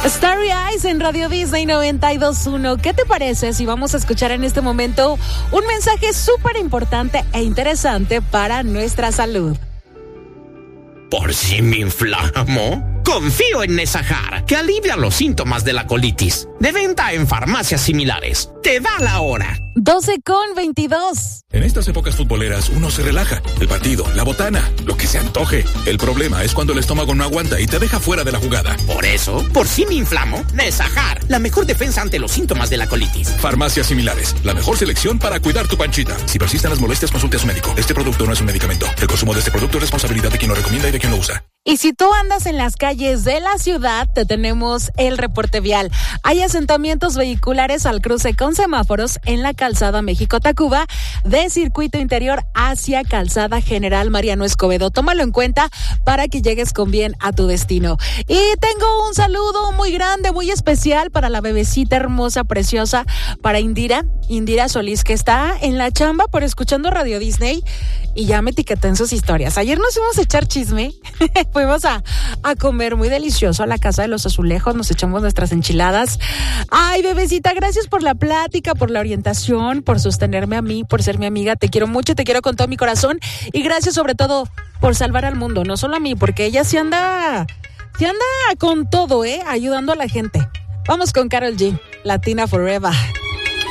Starry Eyes en Radio Disney 92.1. ¿Qué te parece si vamos a escuchar en este momento un mensaje súper importante e interesante para nuestra salud? ¿Por si me inflamo? Confío en Nesajar, que alivia los síntomas de la colitis. De venta en farmacias similares. Te da la hora. 12:22. En estas épocas futboleras uno se relaja. El partido, la botana, lo que se antoje. El problema es cuando el estómago no aguanta y te deja fuera de la jugada. Por eso, por si me inflamo, Nesajar, la mejor defensa ante los síntomas de la colitis. Farmacias similares, la mejor selección para cuidar tu panchita. Si persisten las molestias, consulte a su médico. Este producto no es un medicamento. El consumo de este producto es responsabilidad de quien lo recomienda y de quien lo usa. Y si tú andas en las calles de la ciudad, te tenemos el reporte vial. Hay asentamientos vehiculares al cruce con semáforos en la calzada México-Tacuba de circuito interior hacia calzada General Mariano Escobedo. Tómalo en cuenta para que llegues con bien a tu destino. Y tengo un saludo muy grande, muy especial para la bebecita hermosa, preciosa, para Indira Solís, que está en la chamba por escuchando Radio Disney y ya me etiquetó en sus historias. Ayer nos fuimos a echar chisme. Fuimos a comer muy delicioso a la Casa de los Azulejos, nos echamos nuestras enchiladas. Ay, bebecita, gracias por la plática, por la orientación, por sostenerme a mí, por ser mi amiga. Te quiero mucho, te quiero con todo mi corazón y gracias sobre todo por salvar al mundo, no solo a mí, porque ella sí anda con todo, ayudando a la gente. Vamos con Karol G, Latina Forever.